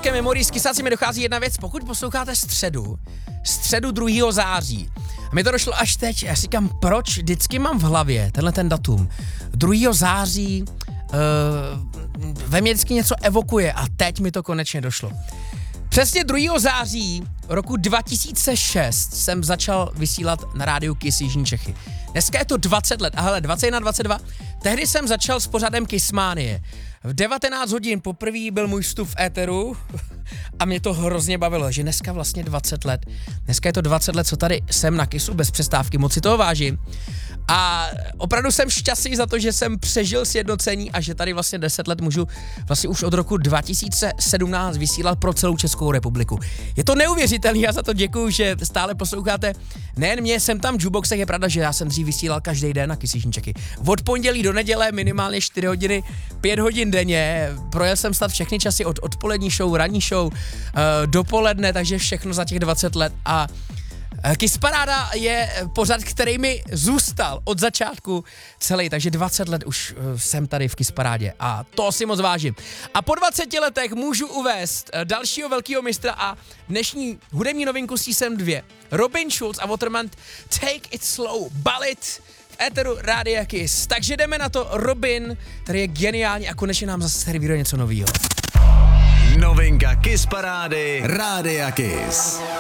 Kysácké memory, z Kysáci mi dochází jedna věc, pokud posloucháte středu 2. září, a mi to došlo až teď, já si říkám, proč vždycky mám v hlavě tenhle ten datum, 2. září, ve mě vždycky něco evokuje a teď mi to konečně došlo. Přesně 2. září roku 2006 jsem začal vysílat na rádiu Kiss Jižní Čechy. Dneska je to 20 let, a hele, 21, 22, tehdy jsem začal s pořadem Kissmanie. V 19 hodin poprvé byl můj vstup v éteru a mě to hrozně bavilo, že dneska vlastně 20 let. Dneska je to 20 let, co tady jsem na Kissu bez přestávky, moc si toho vážím. A opravdu jsem šťastný za to, že jsem přežil sjednocení a že tady vlastně 10 let můžu vlastně už od roku 2017 vysílat pro celou Českou republiku. Je to neuvěřitelný, já za to děkuju, že stále posloucháte. Nejen mě, jsem tam v jukeboxech, je pravda, že já jsem dřív vysílal každý den na Kiss Jižní Čechy. Od pondělí do neděle minimálně 4 hodiny, 5 hodin denně. Projel jsem snad všechny časy od odpolední show, ranní show, dopoledne, takže všechno za těch 20 let a Kiss Paráda je pořad, který mi zůstal od začátku celý, takže 20 let už jsem tady v Kiss Parádě a to si moc vážím. A po 20 letech můžu uvést dalšího velkého mistra a dnešní hudební novinku Season 2. Robin Schulz a Waterman, Take It Slow, Balit v éteru Rádia Kiss. Takže jdeme na to, Robin, který je geniální a konečně nám zase servíruje něco novýho. Novinka Kiss Parády, Rádia Kiss.